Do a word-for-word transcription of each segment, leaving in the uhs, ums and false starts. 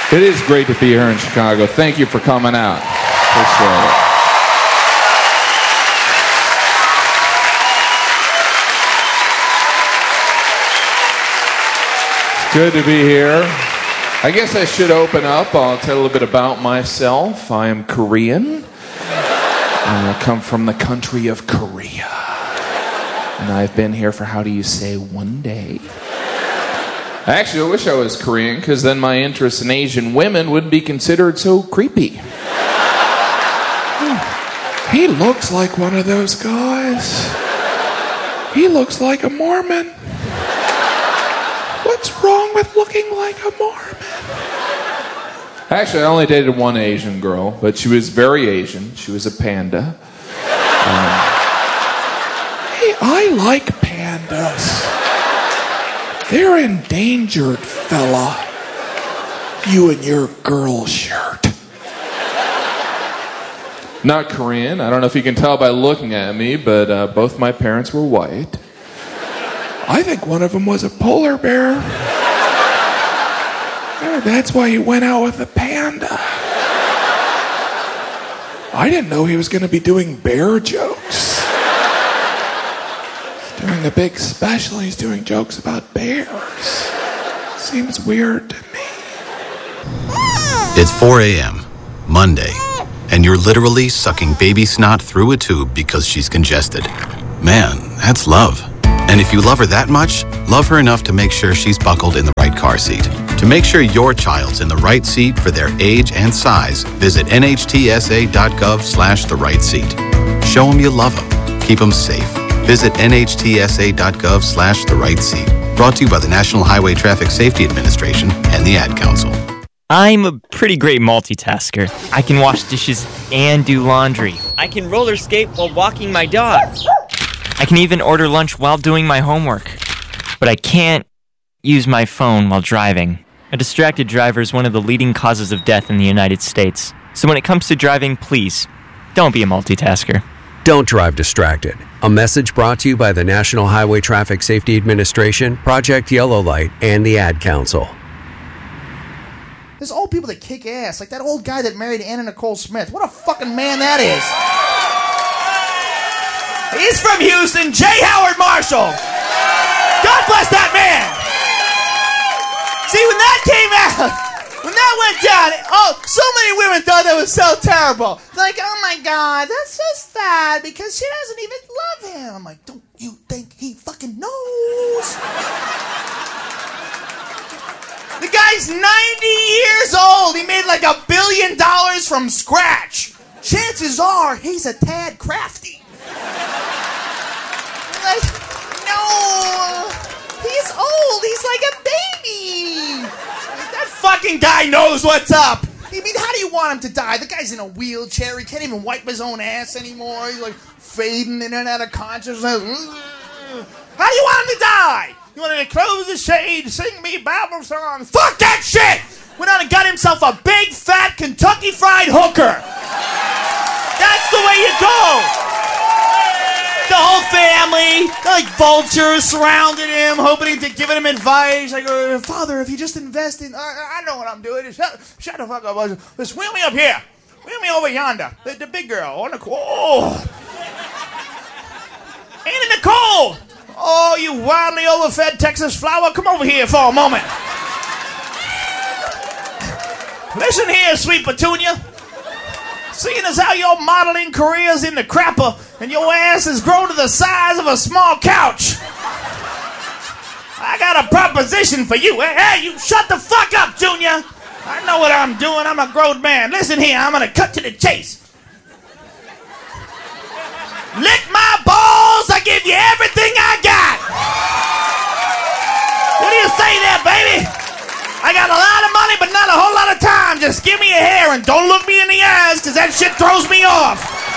It is great to be here in Chicago. Thank you for coming out. Appreciate it. Good to be here. I guess I should open up. I'll tell you a little bit about myself. I am Korean. I come from the country of Korea. And I've been here for, how do you say, one day? Actually, I wish I was Korean, because then my interest in Asian women wouldn't be considered so creepy. He looks like one of those guys. He looks like a Mormon. What's wrong with looking like a Mormon? Actually, I only dated one Asian girl, but she was very Asian. She was a panda. Um, hey, I like pandas. They're endangered, fella. You and your girl shirt. Not Korean. I don't know if you can tell by looking at me, but uh, both my parents were white. I think one of them was a polar bear. Yeah, that's why he went out with a panda. I didn't know he was going to be doing bear jokes. Doing a big special, he's doing jokes about bears. Seems weird to me. It's four a.m., Monday, and you're literally sucking baby snot through a tube because she's congested. Man, that's love. And if you love her that much, love her enough to make sure she's buckled in the right car seat. To make sure your child's in the right seat for their age and size, visit nhtsa.gov slash the right seat. Show them you love them. Keep them safe. Visit nhtsa.gov slash the right seat. Brought to you by the National Highway Traffic Safety Administration and the Ad Council. I'm a pretty great multitasker. I can wash dishes and do laundry. I can roller skate while walking my dog. I can even order lunch while doing my homework. But I can't use my phone while driving. A distracted driver is one of the leading causes of death in the United States. So when it comes to driving, please, don't be a multitasker. Don't drive distracted. A message brought to you by the National Highway Traffic Safety Administration, Project Yellow Light, and the Ad Council. There's old people that kick ass, like that old guy that married Anna Nicole Smith. What a fucking man that is. He's from Houston, J. Howard Marshall. God bless that man. See, when that came out, when that went down, oh, so many women thought that was so terrible. Like, oh my God, that's so sad because she doesn't even love him. I'm like, don't you think he fucking knows? The guy's ninety years old. He made like a billion dollars from scratch. Chances are he's a tad crafty. Like, no, he's old. He's like a baby. That fucking guy knows what's up. I mean, how do you want him to die? The guy's in a wheelchair. He can't even wipe his own ass anymore. He's like fading in and out of consciousness. How do you want him to die? You want him to close the shade, sing me Bible songs? Fuck that shit! Went out and got himself a big, fat Kentucky Fried hooker. That's the way you go. The whole family, like vultures, surrounded him, hoping to give him advice. Like, uh, Father, if you just invest in... I, I know what I'm doing. Shut, shut the fuck up. Just wheel me up here. Wheel me over yonder. The, the big girl. On the... Oh. Anna Nicole. Oh, you wildly overfed Texas flower. Come over here for a moment. Listen here, sweet Petunia. Seeing as how your modeling career's in the crapper and your ass has grown to the size of a small couch, I got a proposition for you. Hey, hey, you shut the fuck up, Junior. I know what I'm doing. I'm a grown man. Listen here, I'm gonna cut to the chase. Lick my balls, I give you everything I got. What do you say there, baby? I got a lot of money, but not a whole lot of time. Just give me a hair and don't look me in the eyes, because that shit throws me off.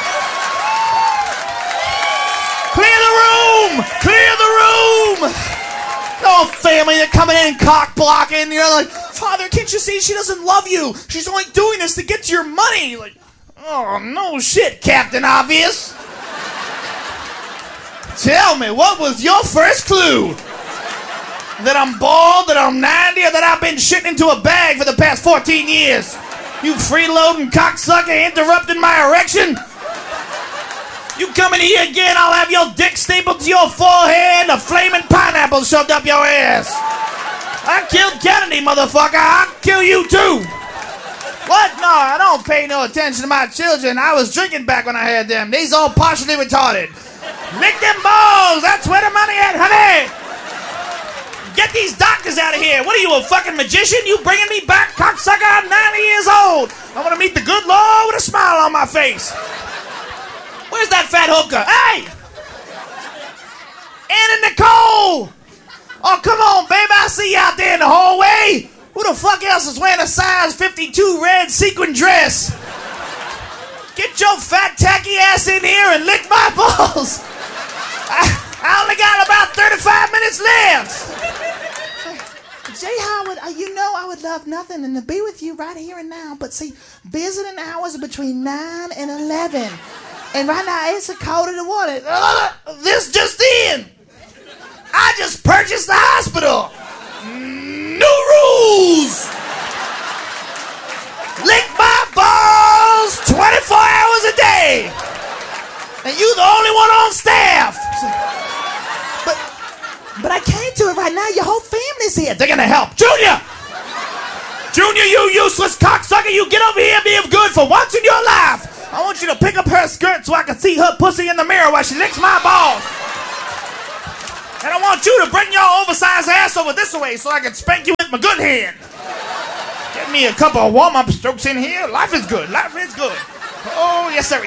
Clear the room! Clear the room! The whole family, they're coming in cock blocking. You're like, Father, can't you see she doesn't love you? She's only doing this to get to your money. Like, oh, no shit, Captain Obvious. Tell me, what was your first clue? that I'm bald, that I'm ninety, or that I've been shitting into a bag for the past fourteen years? You freeloading cocksucker interrupting my erection? You come in here again, I'll have your dick stapled to your forehead and a flaming pineapple shoved up your ass. I killed Kennedy, motherfucker. I'll kill you too. What? No, I don't pay no attention to my children. I was drinking back when I had them. They's all partially retarded. Lick them balls. That's where the money at, honey. Get these doctors out of here. What are you, a fucking magician? You bringing me back, cocksucker? I'm ninety years old. I want to meet the good Lord with a smile on my face. Where's that fat hooker? Hey! Anna Nicole! Oh, come on, baby. I see you out there in the hallway. Who the fuck else is wearing a size fifty-two red sequin dress? Get your fat, tacky ass in here and lick my balls. I, I only got about thirty-five minutes left. Jay Howard, uh, you know I would love nothing than to be with you right here and now. But see, visiting hours are between nine and eleven. And right now, it's a quarter to one. Uh, this just in. I just purchased the hospital. New rules. Lick my balls twenty-four hours a day. And you the only one on staff. But, but I can't do it right now. Your whole family's here. They're going to help. Junior. Junior, you useless cocksucker. You get over here and be good for once in your life. I want you to pick up her skirt so I can see her pussy in the mirror while she licks my balls. And I want you to bring your oversized ass over this way so I can spank you with my good hand. Get me a couple of warm-up strokes in here. Life is good. Life is good. Oh, yes, sir.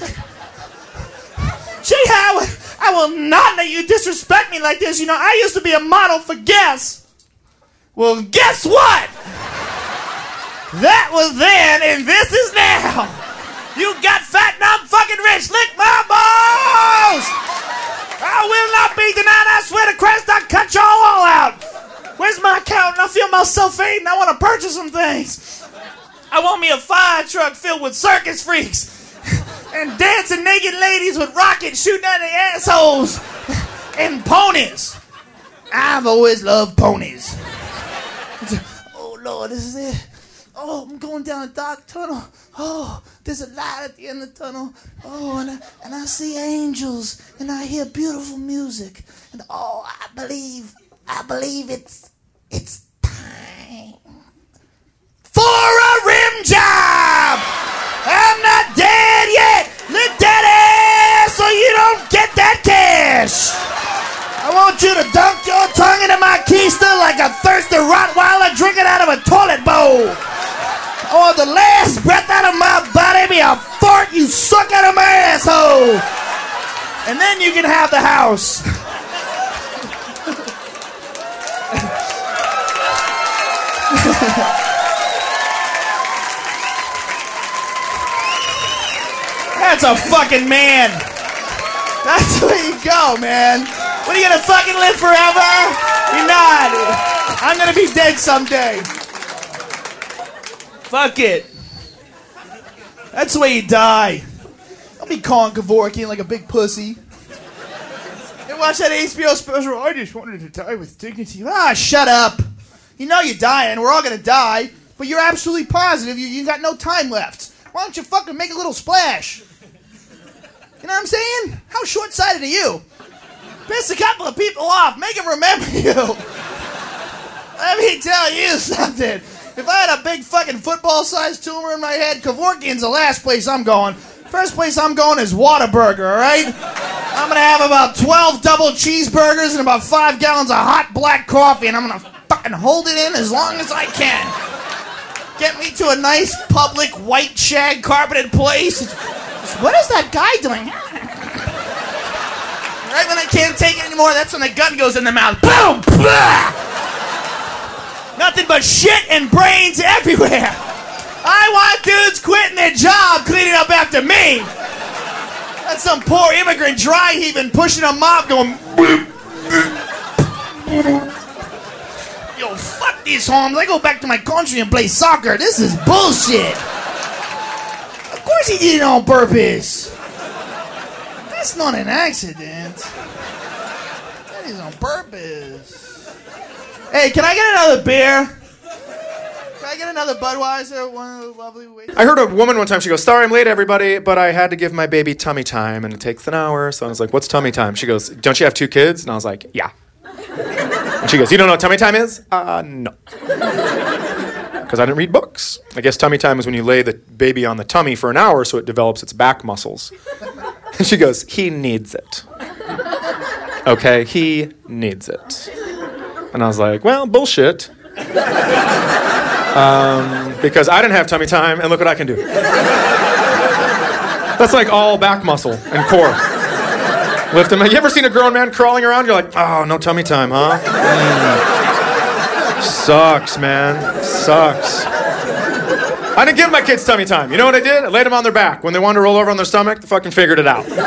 Jay Howard, I will not let you disrespect me like this. You know, I used to be a model for Guess. Well, guess what? That was then, and this is now. You got fat and I'm fucking rich. Lick my balls! I will not be denied. I swear to Christ, I'll cut y'all all out. Where's my account? I feel myself fading. I want to purchase some things. I want me a fire truck filled with circus freaks and dancing naked ladies with rockets shooting at their assholes and ponies. I've always loved ponies. Oh, Lord, this is it. Oh, I'm going down a dark tunnel. Oh, there's a light at the end of the tunnel. Oh, and I, and I see angels, and I hear beautiful music. And oh, I believe, I believe it's, it's time for a rim job. I'm not dead yet. Lick that ass so you don't get that cash. I want you to dunk your tongue into my keister like a thirsty Rottweiler drinking out of a toilet bowl. Or the last breath out of my body be a fart you suck out of my asshole. And then you can have the house. That's a fucking man. That's where you go, man. What, are you gonna fucking live forever? You're not. I'm gonna be dead someday. Fuck it. That's the way you die. Don't be calling Kevorkian like a big pussy. You watch that H B O special, I just wanted to die with dignity. Ah, shut up. You know you're dying. We're all gonna die. But you're absolutely positive you, you got no time left. Why don't you fucking make a little splash? You know what I'm saying? How short-sighted are you? Piss a couple of people off. Make them remember you. Let me tell you something. If I had a big fucking football-sized tumor in my head, Kevorkian's the last place I'm going. First place I'm going is Whataburger, all right? I'm going to have about twelve double cheeseburgers and about five gallons of hot black coffee, and I'm going to fucking hold it in as long as I can. Get me to a nice public white shag carpeted place. What is that guy doing? Right when I can't take it anymore, that's when the gun goes in the mouth. Boom! Blah! Nothing but shit and brains everywhere. I want dudes quitting their job cleaning up after me. That's some poor immigrant dry heaving pushing a mop going. Yo, fuck these homes. I go back to my country and play soccer. This is bullshit. Of course he did it on purpose. That's not an accident. That is on purpose. Hey, can I get another beer? Can I get another Budweiser? One of the lovely ways. I heard a woman one time, she goes, sorry I'm late, everybody, but I had to give my baby tummy time, and it takes an hour. So I was like, what's tummy time? She goes, don't you have two kids? And I was like, yeah. And she goes, you don't know what tummy time is? Uh, no. Because I didn't read books. I guess tummy time is when you lay the baby on the tummy for an hour so it develops its back muscles. And she goes, he needs it. Okay, he needs it. And I was like, well, bullshit. Um, because I didn't have tummy time, and look what I can do. That's like all back muscle and core. Lift him. You ever seen a grown man crawling around? You're like, oh, no tummy time, huh? Mm. Sucks, man. Sucks. I didn't give my kids tummy time. You know what I did? I laid them on their back. When they wanted to roll over on their stomach, they fucking figured it out.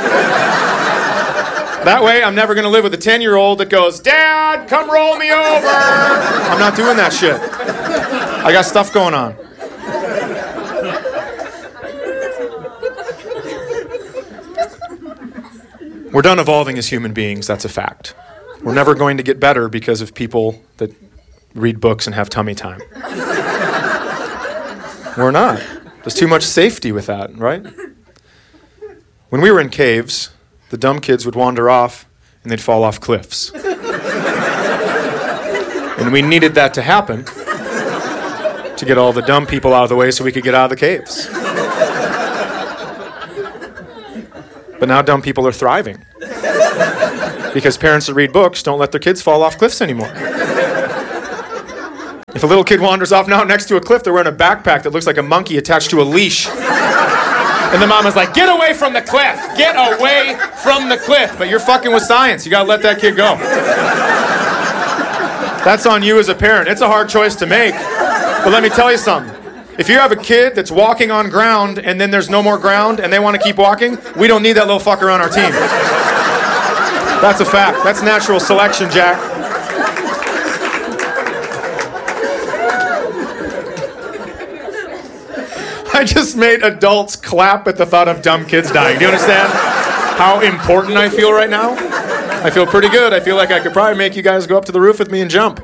That way, I'm never going to live with a ten-year-old that goes, Dad, come roll me over. I'm not doing that shit. I got stuff going on. We're done evolving as human beings, that's a fact. We're never going to get better because of people that read books and have tummy time. We're not. There's too much safety with that, right? When we were in caves, the dumb kids would wander off and they'd fall off cliffs. And we needed that to happen to get all the dumb people out of the way so we could get out of the caves. But now dumb people are thriving because parents that read books don't let their kids fall off cliffs anymore. If a little kid wanders off now next to a cliff, they're wearing a backpack that looks like a monkey attached to a leash. And the mama's like, get away from the cliff! Get away from the cliff! But you're fucking with science. You gotta let that kid go. That's on you as a parent. It's a hard choice to make. But let me tell you something. If you have a kid that's walking on ground and then there's no more ground and they want to keep walking, we don't need that little fucker on our team. That's a fact. That's natural selection, Jack. I just made adults clap at the thought of dumb kids dying. Do you understand how important I feel right now? I feel pretty good. I feel like I could probably make you guys go up to the roof with me and jump.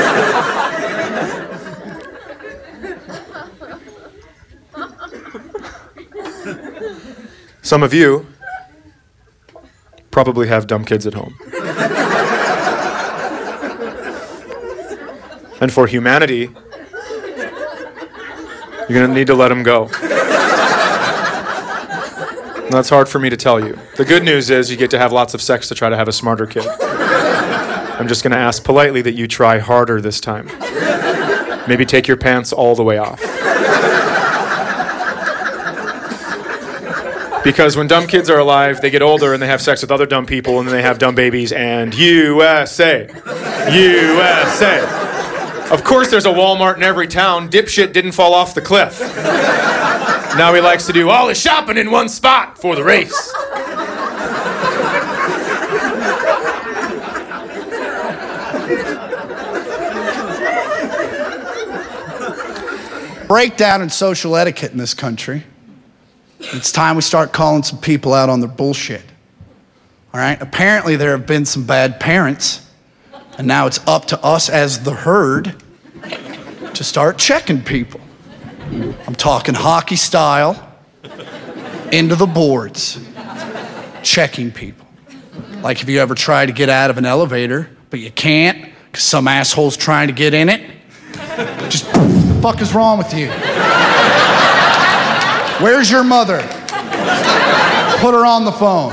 Some of you probably have dumb kids at home. And for humanity, you're going to need to let them go. And that's hard for me to tell you. The good news is you get to have lots of sex to try to have a smarter kid. I'm just going to ask politely that you try harder this time. Maybe take your pants all the way off. Because when dumb kids are alive, they get older and they have sex with other dumb people and then they have dumb babies and U S A. U S A. Of course there's a Walmart in every town. Dipshit didn't fall off the cliff. Now he likes to do all his shopping in one spot for the race. Breakdown in social etiquette in this country. It's time we start calling some people out on their bullshit. All right? Apparently there have been some bad parents, and now it's up to us as the herd to start checking people. I'm talking hockey style, into the boards, checking people. Like, have you ever tried to get out of an elevator, but you can't because some asshole's trying to get in it? Just, what the fuck is wrong with you? Where's your mother? Put her on the phone.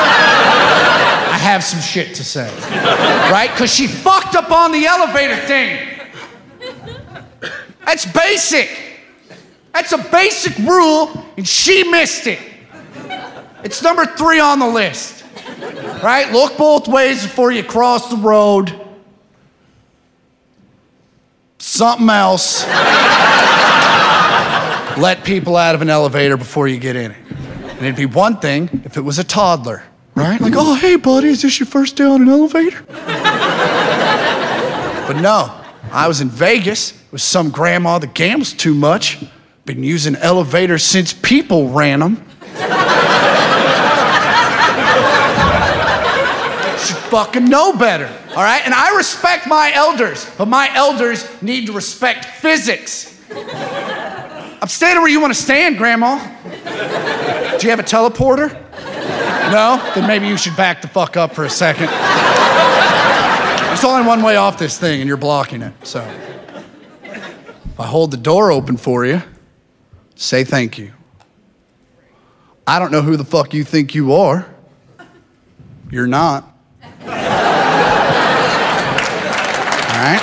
I have some shit to say. Right? Because she fucked up on the elevator thing. That's basic. That's a basic rule, and she missed it. It's number three on the list. Right? Look both ways before you cross the road. Something else. Let people out of an elevator before you get in it. And it'd be one thing if it was a toddler, right? Like, oh, hey, buddy, is this your first day on an elevator? But no, I was in Vegas with some grandma that gambles too much. Been using elevators since people ran them. She fucking know better, all right? And I respect my elders, but my elders need to respect physics. I'm standing where you want to stand, Grandma. Do you have a teleporter? No? Then maybe you should back the fuck up for a second. There's only one way off this thing, and you're blocking it, so. If I hold the door open for you, say thank you. I don't know who the fuck you think you are. You're not. All right?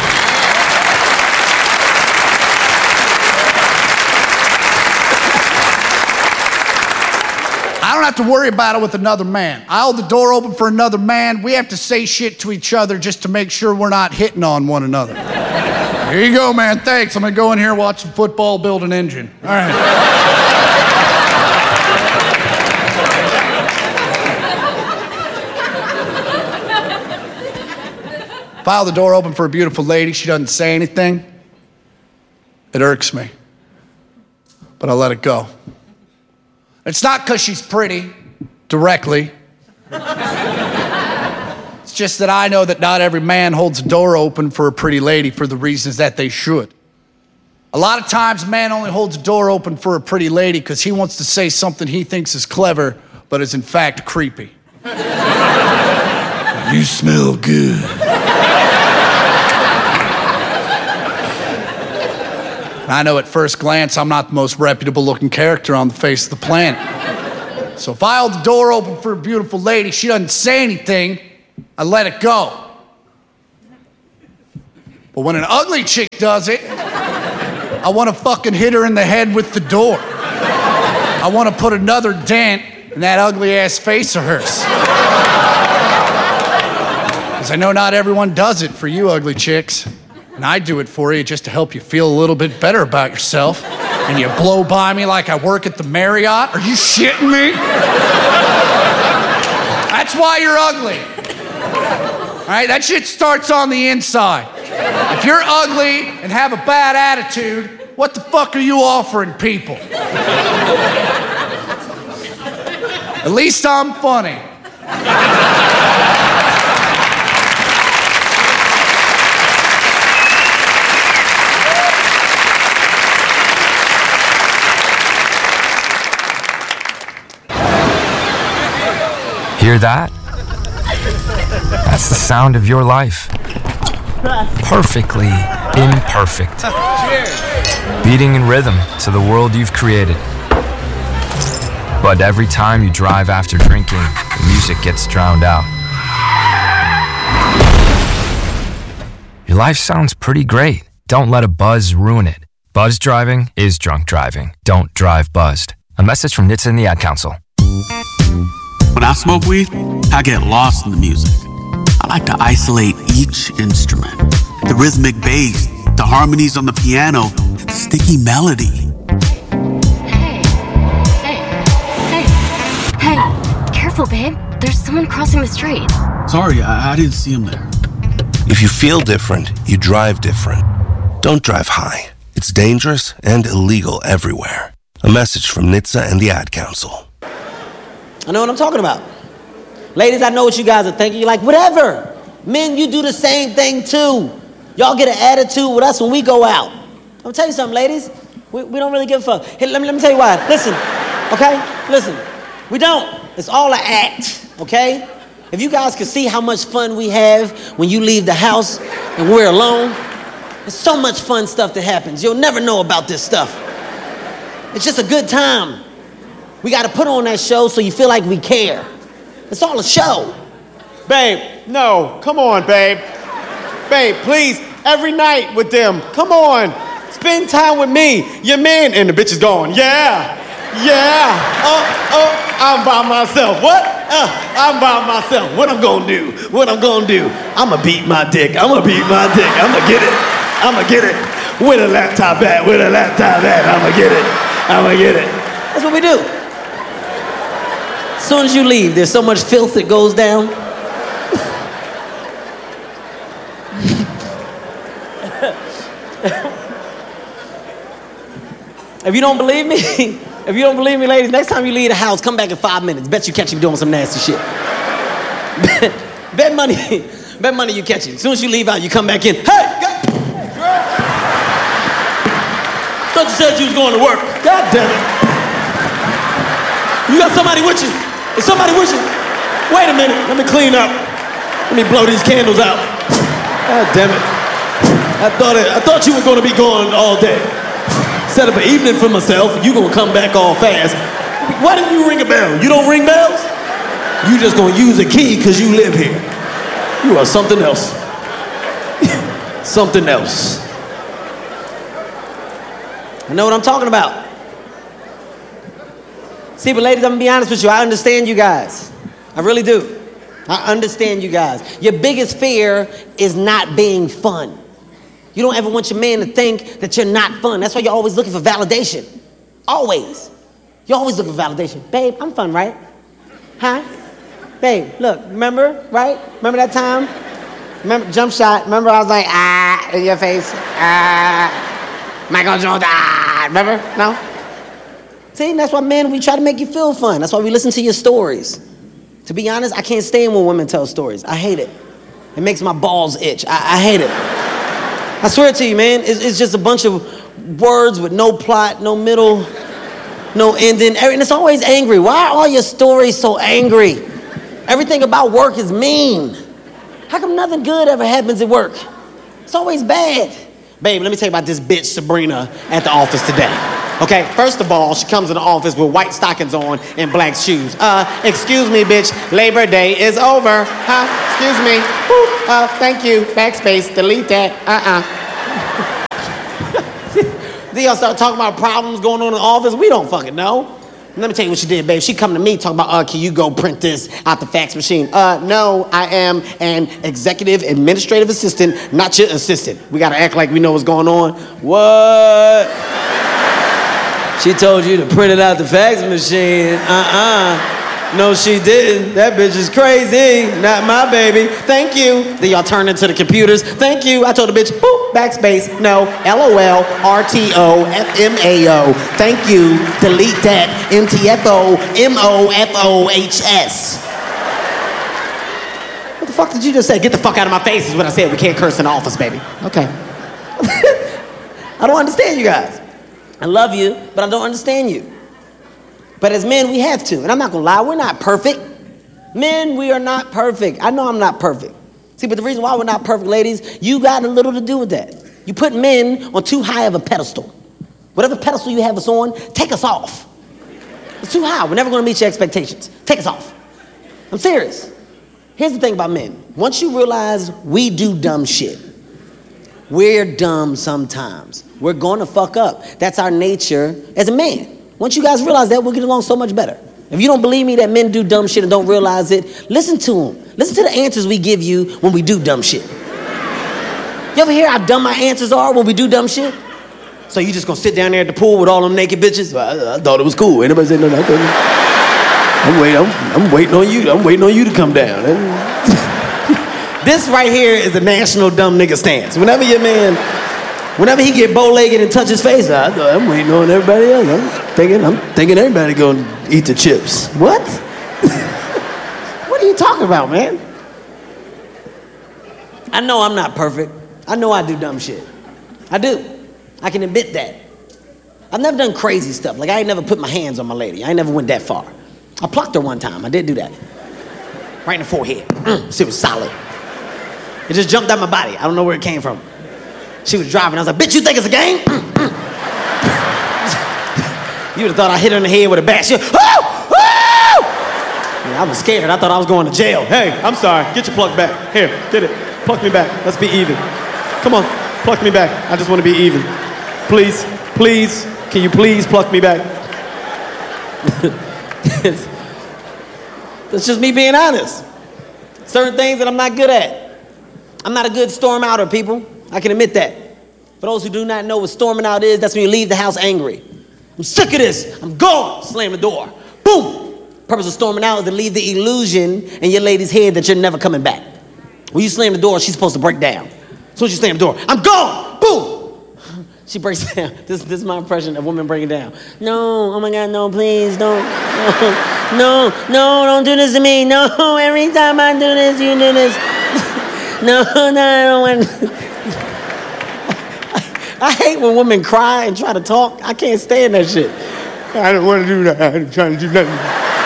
I don't have to worry about it with another man. I hold the door open for another man. We have to say shit to each other just to make sure we're not hitting on one another. Here you go, man. Thanks. I'm gonna go in here, watch some football, build an engine. All right. If I hold the door open for a beautiful lady, she doesn't say anything, it irks me. But I let it go. It's not because she's pretty, directly. It's just that I know that not every man holds a door open for a pretty lady for the reasons that they should. A lot of times, a man only holds a door open for a pretty lady because he wants to say something he thinks is clever, but is in fact creepy. You smell good. I know at first glance I'm not the most reputable looking character on the face of the planet. So if I hold the door open for a beautiful lady, she doesn't say anything, I let it go. But when an ugly chick does it, I want to fucking hit her in the head with the door. I want to put another dent in that ugly ass face of hers. Because I know not everyone does it for you ugly chicks. And I do it for you just to help you feel a little bit better about yourself. And you blow by me like I work at the Marriott? Are you shitting me? That's why you're ugly. All right, that shit starts on the inside. If you're ugly and have a bad attitude, what the fuck are you offering people? At least I'm funny. Hear that? That's the sound of your life. Perfectly imperfect. Beating in rhythm to the world you've created. But every time you drive after drinking, the music gets drowned out. Your life sounds pretty great. Don't let a buzz ruin it. Buzz driving is drunk driving. Don't drive buzzed. A message from N H T S A and the Ad Council. When I smoke weed, I get lost in the music. I like to isolate each instrument. The rhythmic bass, the harmonies on the piano, the sticky melody. Hey, hey, hey, hey, careful, babe. There's someone crossing the street. Sorry, I, I didn't see him there. If you feel different, you drive different. Don't drive high. It's dangerous and illegal everywhere. A message from N H T S A and the Ad Council. I know what I'm talking about. Ladies, I know what you guys are thinking. You're like, whatever. Men, you do the same thing too. Y'all get an attitude with us when we go out. I'm gonna tell you something, ladies. We, we don't really give a fuck. Hey, let me, let me tell you why. Listen, okay? Listen. We don't. It's all an act, okay? If you guys could see how much fun we have when you leave the house and we're alone, there's so much fun stuff that happens. You'll never know about this stuff. It's just a good time. We got to put on that show so you feel like we care. It's all a show. Babe, no, come on, babe. Babe, please, every night with them. Come on, spend time with me, your man. And the bitch is going, yeah, yeah. Oh, oh, I'm by myself. What? Uh, I'm by myself. What I'm gonna do? What I'm gonna do? I'ma beat my dick. I'ma beat my dick. I'ma get it. I'ma get it. Where the laptop at? Where the laptop at? I'ma get it. I'ma get it. That's what we do. As soon as you leave, there's so much filth that goes down. If you don't believe me, if you don't believe me, ladies, next time you leave the house, come back in five minutes. Bet you catch me doing some nasty shit. Bet money, bet money you catch it. As soon as you leave out, you come back in. Hey, God. Thought you said you was going to work. God damn it. You got somebody with you? Is somebody with you? Wait a minute, let me clean up. Let me blow these candles out. God damn it. I thought it, I thought you were gonna be gone all day. Set up an evening for myself, you gonna come back all fast. Why didn't you ring a bell? You don't ring bells? You just gonna use a key because you live here. You are something else. Something else. I know what I'm talking about. See, but ladies, I'm gonna be honest with you. I understand you guys. I really do. I understand you guys. Your biggest fear is not being fun. You don't ever want your man to think that you're not fun. That's why you're always looking for validation. Always. You're always looking for validation. Babe, I'm fun, right? Huh? Babe, look, remember, right? Remember that time? Remember, jump shot. Remember I was like, ah, in your face. Ah. Michael Jordan, ah, remember? No? See, that's why, men, we try to make you feel fun. That's why we listen to your stories. To be honest, I can't stand when women tell stories. I hate it. It makes my balls itch. I, I hate it. I swear to you, man, it's, it's just a bunch of words with no plot, no middle, no ending. And it's always angry. Why are all your stories so angry? Everything about work is mean. How come nothing good ever happens at work? It's always bad. Babe, let me tell you about this bitch Sabrina at the office today. Okay, first of all, she comes in the office with white stockings on and black shoes. Uh, excuse me, bitch, Labor Day is over. Huh? Excuse me. Woo. Uh, thank you. Backspace, delete that. Uh-uh. Then y'all start talking about problems going on in the office. We don't fucking know. Let me tell you what she did, babe. She come to me talking about, uh, can you go print this out the fax machine? Uh, no, I am an executive administrative assistant, not your assistant. We gotta act like we know what's going on. What? She told you to print it out the fax machine. Uh-uh. No, she didn't. That bitch is crazy. Not my baby. Thank you. Then y'all turn into the computers. Thank you. I told the bitch, boop, backspace. No, L O L, R T O, F M A O. Thank you. Delete that. M T F O, M O F O H S. What the fuck did you just say? Get the fuck out of my face is what I said. We can't curse in the office, baby. Okay. I don't understand you guys. I love you, but I don't understand you. But as men, we have to. And I'm not gonna lie, we're not perfect. Men, we are not perfect. I know I'm not perfect. See, but the reason why we're not perfect, ladies, you got a little to do with that. You put men on too high of a pedestal. Whatever pedestal you have us on, take us off. It's too high. We're never gonna meet your expectations. Take us off. I'm serious. Here's the thing about men. Once you realize we do dumb shit, we're dumb sometimes. We're gonna fuck up. That's our nature as a man. Once you guys realize that, we'll get along so much better. If you don't believe me that men do dumb shit and don't realize it, listen to them. Listen to the answers we give you when we do dumb shit. You ever hear how dumb my answers are when we do dumb shit? So you just gonna sit down there at the pool with all them naked bitches? Well, I, I thought it was cool. Anybody say no? No, no. I'm waiting. I'm, I'm waiting on you. I'm waiting on you to come down. This right here is the national dumb nigga stance. Whenever your man, whenever he get bow-legged and touch his face, I, I'm waiting on everybody else. I'm thinking, I'm thinking everybody gonna eat the chips. What? What are you talking about, man? I know I'm not perfect. I know I do dumb shit. I do. I can admit that. I've never done crazy stuff. Like I ain't never put my hands on my lady. I ain't never went that far. I plucked her one time. I did do that. Right in the forehead. Mm, she was solid. It just jumped out my body. I don't know where it came from. She was driving. I was like, bitch, you think it's a game? Mm, mm. You would have thought I hit her in the head with a bat. She was, oh! Oh! Yeah, I was scared. I thought I was going to jail. Hey, I'm sorry. Get your pluck back. Here, get it. Pluck me back. Let's be even. Come on, pluck me back. I just want to be even. Please, please, can you please pluck me back? That's just me being honest. Certain things that I'm not good at. I'm not a good storm outer, people. I can admit that. For those who do not know what storming out is, that's when you leave the house angry. I'm sick of this. I'm gone. Slam the door. Boom. Purpose of storming out is to leave the illusion in your lady's head that you're never coming back. When you slam the door, she's supposed to break down. As soon as you slam the door, I'm gone. Boom. She breaks down. This, this is my impression of women breaking down. No, oh my God, no, please, don't. No, no, no, don't do this to me. No, every time I do this, you do this. No, no, I don't want. I hate when women cry and try to talk. I can't stand that shit. I don't want to do that. I'm trying to do nothing.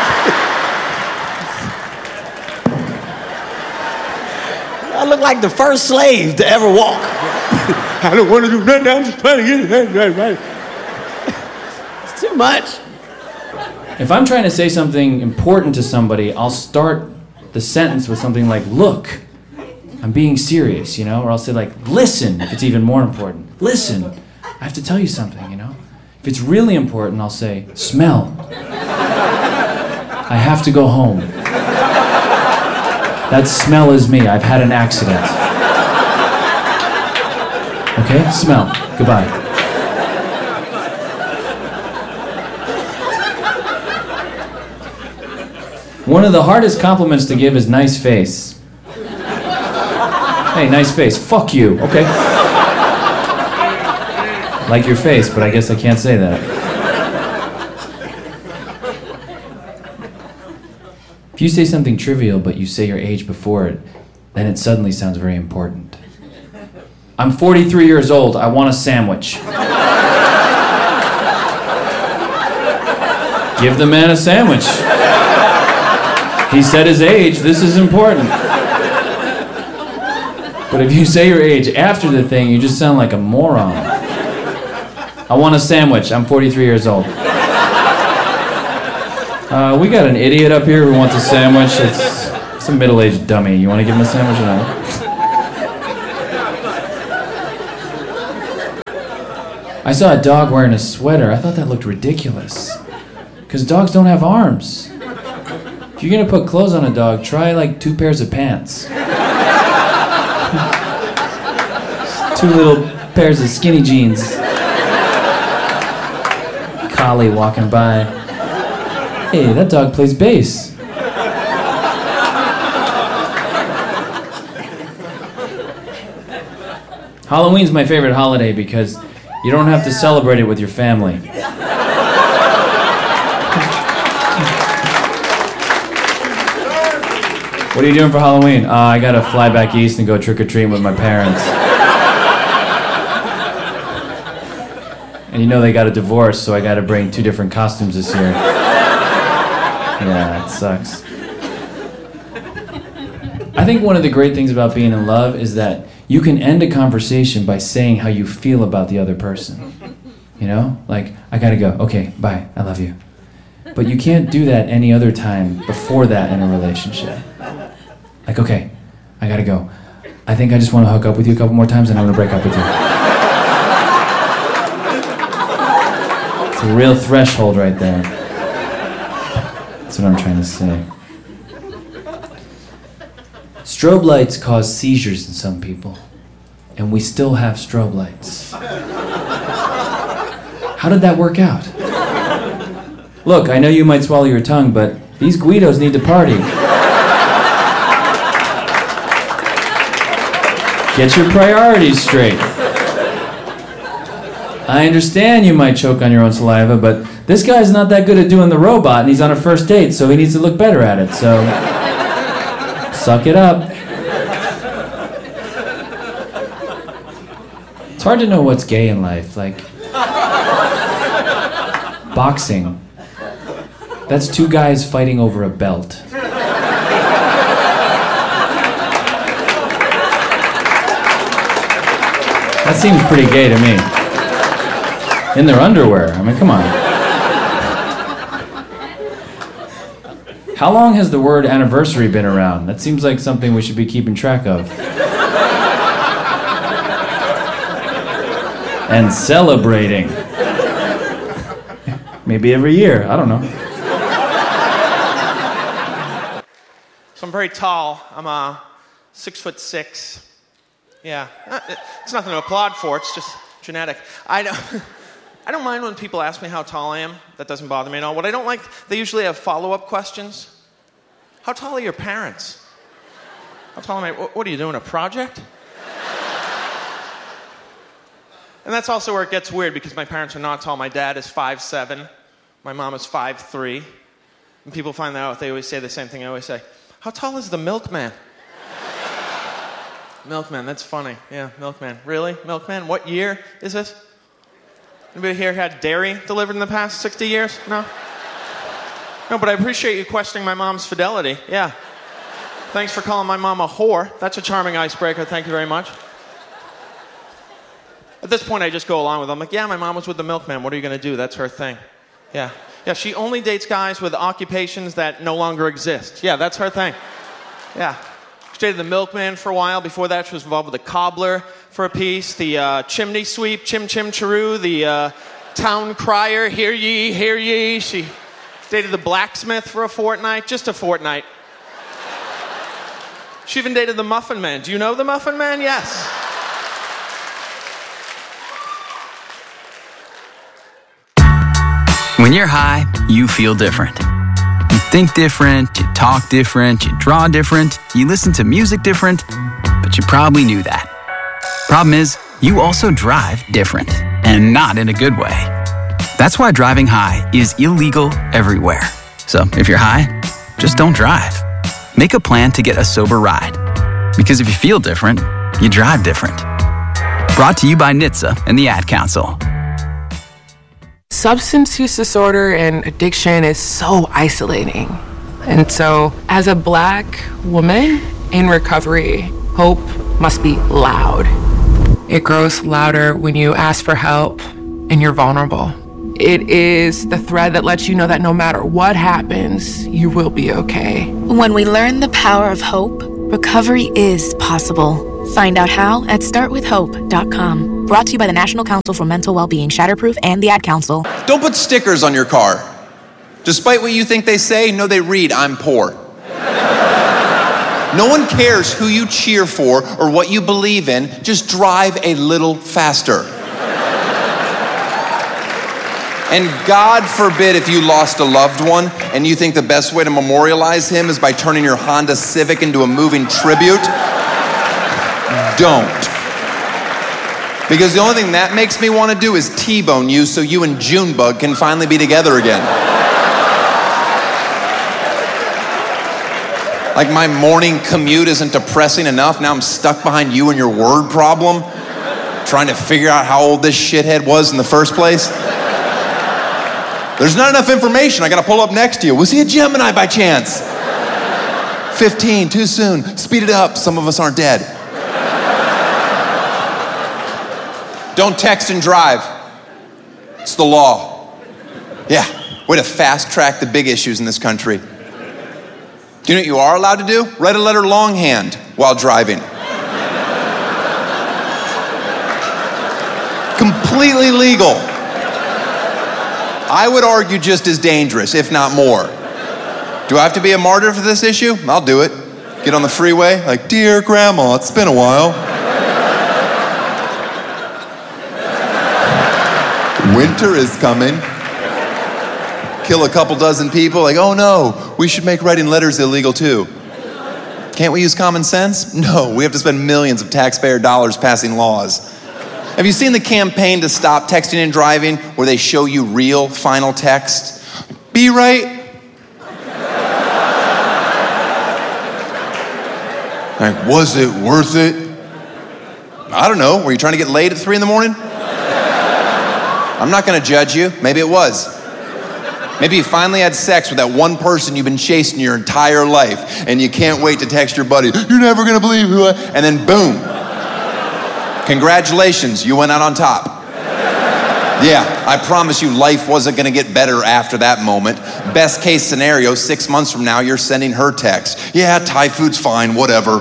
I look like the first slave to ever walk. I don't want to do nothing. I'm just trying to get it right, right. It's too much. If I'm trying to say something important to somebody, I'll start the sentence with something like, look, I'm being serious, you know? Or I'll say like, listen, if it's even more important. Listen, I have to tell you something, you know? If it's really important, I'll say, smell. I have to go home. That smell is me. I've had an accident. Okay? Smell. Goodbye. One of the hardest compliments to give is nice face. Hey, nice face. Fuck you. Okay. Like your face, but I guess I can't say that. If you say something trivial, but you say your age before it, then it suddenly sounds very important. I'm forty-three years old. I want a sandwich. Give the man a sandwich. He said his age. This is important. But if you say your age after the thing, you just sound like a moron. I want a sandwich. I'm forty-three years old. Uh, we got an idiot up here who wants a sandwich. It's, it's a middle-aged dummy. You want to give him a sandwich or not? I saw a dog wearing a sweater. I thought that looked ridiculous. Because dogs don't have arms. If you're going to put clothes on a dog, try like two pairs of pants. Two little pairs of skinny jeans. Collie walking by. Hey, that dog plays bass. Halloween's my favorite holiday because you don't have to celebrate it with your family. What are you doing for Halloween? Uh, I gotta fly back east and go trick-or-treating with my parents. And you know they got a divorce, so I gotta bring two different costumes this year. Yeah, it sucks. I think one of the great things about being in love is that you can end a conversation by saying how you feel about the other person. You know? Like, I gotta go. Okay, bye. I love you. But you can't do that any other time before that in a relationship. Like, okay, I gotta go. I think I just want to hook up with you a couple more times and I'm gonna break up with you. It's a real threshold right there. That's what I'm trying to say. Strobe lights cause seizures in some people, and we still have strobe lights. How did that work out? Look, I know you might swallow your tongue, but these Guidos need to party. Get your priorities straight. I understand you might choke on your own saliva, but this guy's not that good at doing the robot, and he's on a first date, so he needs to look better at it, so suck it up. It's hard to know what's gay in life, like boxing. That's two guys fighting over a belt. That seems pretty gay to me. In their underwear. I mean, come on. How long has the word anniversary been around? That seems like something we should be keeping track of. And celebrating. Maybe every year. I don't know. So I'm very tall. I'm uh, six foot six. Yeah, it's nothing to applaud for. It's just genetic. I don't, I don't mind when people ask me how tall I am. That doesn't bother me at all. What I don't like, they usually have follow-up questions. How tall are your parents? How tall am I? What are you doing, a project? And that's also where it gets weird because my parents are not tall. My dad is five seven. My mom is five three. When people find that out, they always say the same thing I always say. How tall is the milkman? Milkman, that's funny. Yeah, milkman. Really? Milkman? What year is this? Anybody here had dairy delivered in the past sixty years? No? No, but I appreciate you questioning my mom's fidelity. Yeah. Thanks for calling my mom a whore. That's a charming icebreaker. Thank you very much. At this point, I just go along with it. I'm like, yeah, my mom was with the milkman. What are you going to do? That's her thing. Yeah. Yeah, she only dates guys with occupations that no longer exist. Yeah, that's her thing. Yeah. She dated the milkman for a while. Before that, she was involved with the cobbler for a piece, the uh, chimney sweep, chim chim chiroo, the uh, town crier, hear ye, hear ye. She dated the blacksmith for a fortnight, just a fortnight. She even dated the Muffin Man. Do you know the Muffin Man? Yes. When you're high, you feel different. You think different, you talk different, you draw different, you listen to music different, but you probably knew that. Problem is, you also drive different, and not in a good way. That's why driving high is illegal everywhere. So if you're high, just don't drive. Make a plan to get a sober ride. Because if you feel different, you drive different. Brought to you by N H T S A and the Ad Council. Substance use disorder and addiction is so isolating. And so, as a Black woman in recovery, hope must be loud. It grows louder when you ask for help and you're vulnerable. It is the thread that lets you know that no matter what happens, you will be okay. When we learn the power of hope, recovery is possible. Find out how at start with hope dot com. Brought to you by the National Council for Mental Wellbeing, Shatterproof, and the Ad Council. Don't put stickers on your car. Despite what you think they say, no, they read, I'm poor. No one cares who you cheer for or what you believe in. Just drive a little faster. And God forbid if you lost a loved one and you think the best way to memorialize him is by turning your Honda Civic into a moving tribute. Don't. Because the only thing that makes me want to do is T-bone you so you and Junebug can finally be together again. Like my morning commute isn't depressing enough, now I'm stuck behind you and your word problem, trying to figure out how old this shithead was in the first place. There's not enough information, I gotta pull up next to you. Was he a Gemini by chance? fifteen, too soon. Speed it up, some of us aren't dead. Don't text and drive. It's the law. Yeah, way to fast track the big issues in this country. Do you know what you are allowed to do? Write a letter longhand while driving. Completely legal. I would argue just as dangerous, if not more. Do I have to be a martyr for this issue? I'll do it. Get on the freeway, like, dear grandma, it's been a while. Winter is coming. Kill a couple dozen people, like, oh no, we should make writing letters illegal too. Can't we use common sense? No, we have to spend millions of taxpayer dollars passing laws. Have you seen the campaign to stop texting and driving where they show you real final text? Be right. Like, was it worth it? I don't know, were you trying to get laid at three in the morning? I'm not gonna judge you. Maybe it was. Maybe you finally had sex with that one person you've been chasing your entire life and you can't wait to text your buddy, you're never gonna believe who I, and then boom. Congratulations, you went out on top. Yeah, I promise you life wasn't gonna get better after that moment. Best case scenario, six months from now, you're sending her text. Yeah, Thai food's fine, whatever.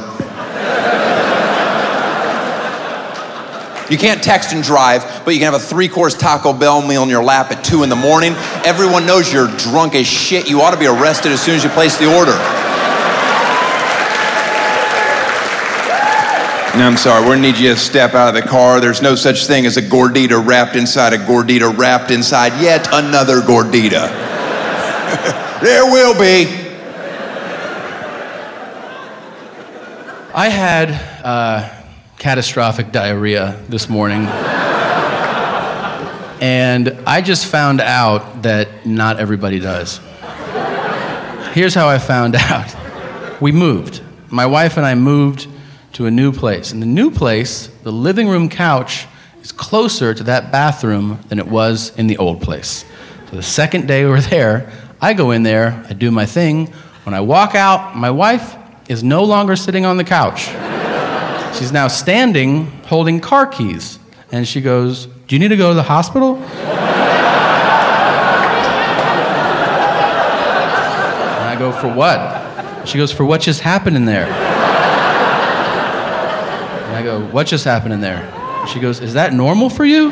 You can't text and drive, but you can have a three-course Taco Bell meal in your lap at two in the morning. Everyone knows you're drunk as shit. You ought to be arrested as soon as you place the order. No, I'm sorry, we're gonna need you to step out of the car. There's no such thing as a gordita wrapped inside a gordita wrapped inside yet another gordita. There will be. I had uh, catastrophic diarrhea this morning. And I just found out that not everybody does. Here's how I found out. We moved. My wife and I moved to a new place. In the new place, the living room couch is closer to that bathroom than it was in the old place. So the second day we're there, I go in there, I do my thing. When I walk out, my wife is no longer sitting on the couch. She's now standing, holding car keys. And she goes, "Do you need to go to the hospital?" And I go, "For what?" She goes, "For what just happened in there?" And I go, "What just happened in there?" She goes, "Is that normal for you?"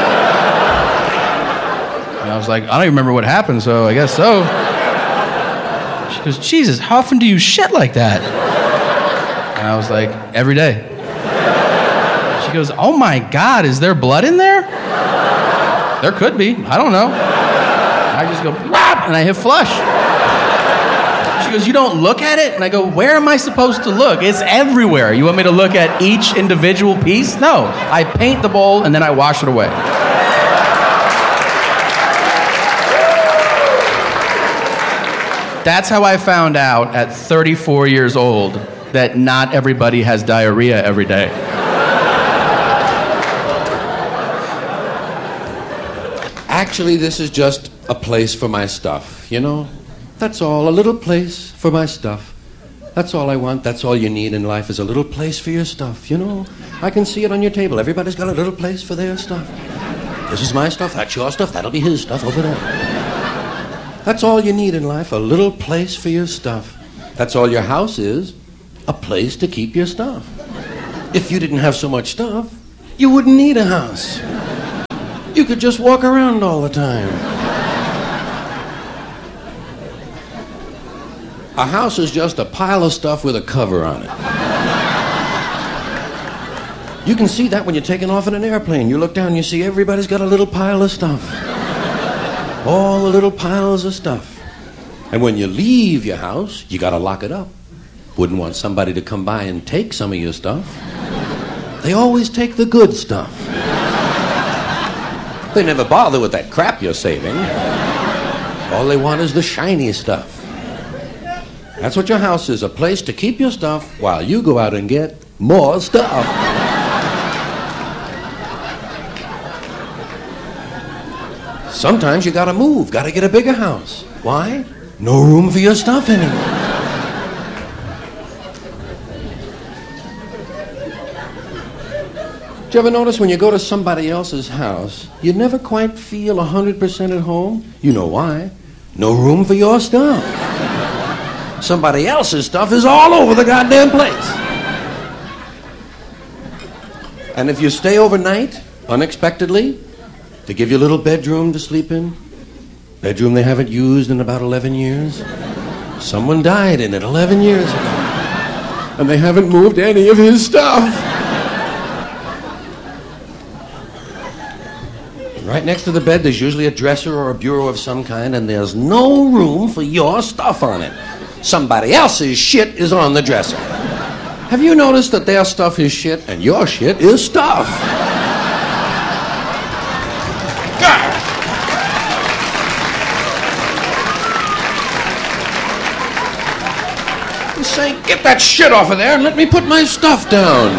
And I was like, "I don't even remember what happened, so I guess so." She goes, "Jesus, how often do you shit like that?" And I was like, "Every day." She goes, "Oh my God, is there blood in there?" There could be, I don't know. I just go, "Whap," and I hit flush. She goes, "You don't look at it?" And I go, "Where am I supposed to look? It's everywhere. You want me to look at each individual piece?" No, I paint the bowl and then I wash it away. That's how I found out at thirty-four years old that not everybody has diarrhea every day. Actually, this is just a place for my stuff, you know? That's all, a little place for my stuff. That's all I want, that's all you need in life is a little place for your stuff, you know? I can see it on your table. Everybody's got a little place for their stuff. This is my stuff, that's your stuff, that'll be his stuff over there. That's all you need in life, a little place for your stuff. That's all your house is, a place to keep your stuff. If you didn't have so much stuff, you wouldn't need a house. You could just walk around all the time. A house is just a pile of stuff with a cover on it. You can see that when you're taking off in an airplane. You look down and you see everybody's got a little pile of stuff. All the little piles of stuff. And when you leave your house, you gotta lock it up. Wouldn't want somebody to come by and take some of your stuff. They always take the good stuff. They never bother with that crap you're saving. All they want is the shiny stuff. That's what your house is, a place to keep your stuff while you go out and get more stuff. Sometimes you gotta move, gotta get a bigger house. Why? No room for your stuff anymore. Do you ever notice when you go to somebody else's house, you never quite feel one hundred percent at home? You know why? No room for your stuff. Somebody else's stuff is all over the goddamn place. And if you stay overnight, unexpectedly, they give you a little bedroom to sleep in. Bedroom they haven't used in about eleven years. Someone died in it eleven years ago. And they haven't moved any of his stuff. Right next to the bed, there's usually a dresser or a bureau of some kind, and there's no room for your stuff on it. Somebody else's shit is on the dresser. Have you noticed that their stuff is shit and your shit is stuff? God. He's saying, "Get that shit off of there and let me put my stuff down."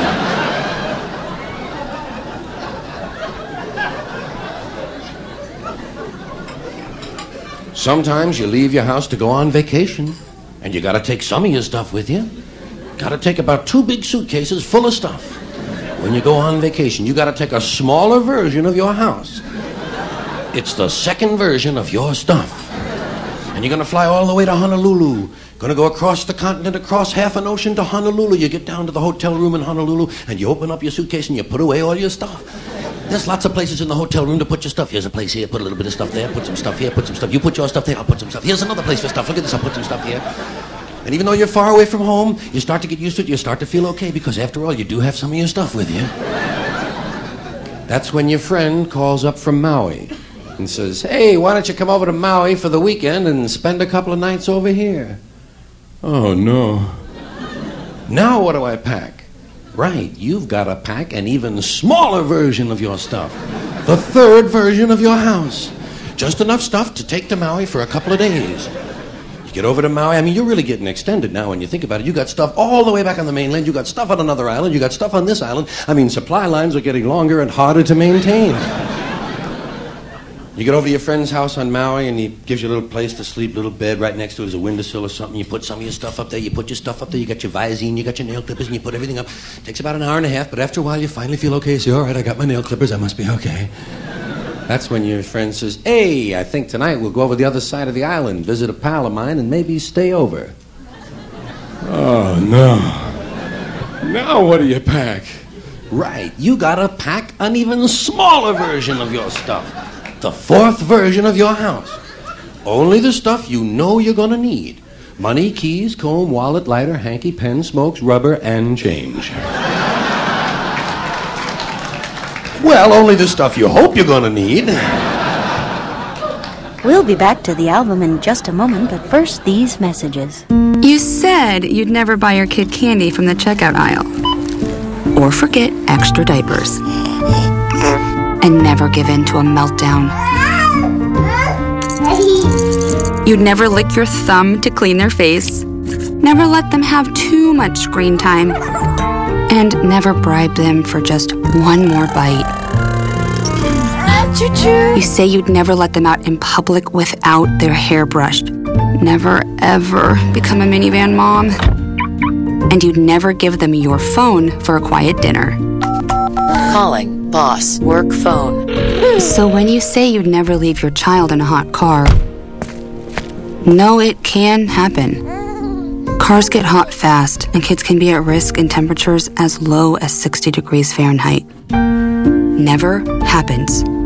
Sometimes you leave your house to go on vacation, and you gotta take some of your stuff with you. Gotta take about two big suitcases full of stuff. When you go on vacation, you gotta take a smaller version of your house. It's the second version of your stuff. And you're gonna fly all the way to Honolulu. Gonna go across the continent, across half an ocean to Honolulu. You get down to the hotel room in Honolulu, and you open up your suitcase and you put away all your stuff. There's lots of places in the hotel room to put your stuff. Here's a place here, put a little bit of stuff there, put some stuff here, put some stuff. You put your stuff there, I'll put some stuff. Here's another place for stuff. Look at this, I'll put some stuff here. And even though you're far away from home, you start to get used to it. You start to feel okay because after all, you do have some of your stuff with you. That's when your friend calls up from Maui and says, "Hey, why don't you come over to Maui for the weekend and spend a couple of nights over here?" Oh, no. Now what do I pack? Right, you've got to pack an even smaller version of your stuff. The third version of your house. Just enough stuff to take to Maui for a couple of days. You get over to Maui, I mean, you're really getting extended now when you think about it. You got stuff all the way back on the mainland. You got stuff on another island. You got stuff on this island. I mean, supply lines are getting longer and harder to maintain. You get over to your friend's house on Maui, and he gives you a little place to sleep, little bed right next to it is a windowsill or something. You put some of your stuff up there. You put your stuff up there. You got your Visine, you got your nail clippers, and you put everything up. Takes about an hour and a half, but after a while, you finally feel okay. Say, all right, I got my nail clippers. I must be okay. That's when your friend says, hey, I think tonight we'll go over the other side of the island, visit a pal of mine, and maybe stay over. Oh, no. Now what do you pack? Right, you gotta pack an even smaller version of your stuff. The fourth version of your house. Only the stuff you know you're gonna need. Money, keys, comb, wallet, lighter, hanky, pen, smokes, rubber, and change. Well, only the stuff you hope you're gonna need. We'll be back to the album in just a moment, but first, these messages. You said you'd never buy your kid candy from the checkout aisle. Or forget extra diapers. And never give in to a meltdown. You'd never lick your thumb to clean their face. Never let them have too much screen time. And never bribe them for just one more bite. You say you'd never let them out in public without their hair brushed. Never, ever become a minivan mom. And you'd never give them your phone for a quiet dinner. Calling boss work phone. So when you say you'd never leave your child in a hot car, no, it can happen. Cars get hot fast, and kids can be at risk in temperatures as low as sixty degrees Fahrenheit. Never happens.